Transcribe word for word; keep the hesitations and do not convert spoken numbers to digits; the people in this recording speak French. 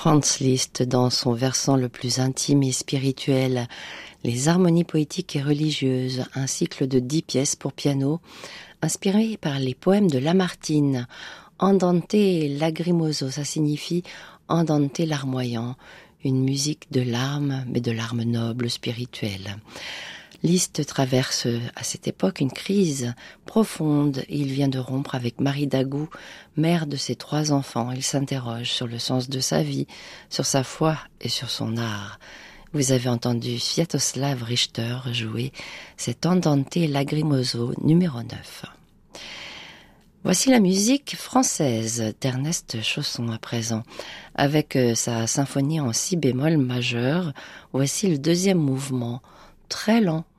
Franz Liszt, dans son versant le plus intime et spirituel, les harmonies poétiques et religieuses, un cycle de dix pièces pour piano, inspiré par les poèmes de Lamartine. Andante lagrimoso, ça signifie andante larmoyant, une musique de larmes, mais de larmes nobles, spirituelles. Liszt traverse à cette époque une crise profonde. Il vient de rompre avec Marie Dagou, mère de ses trois enfants. Il s'interroge sur le sens de sa vie, sur sa foi et sur son art. Vous avez entendu Sviatoslav Richter jouer cet Andante lagrimoso numéro neuf. Voici la musique française d'Ernest Chausson à présent. Avec sa symphonie en si bémol majeur, voici le deuxième mouvement, très lent,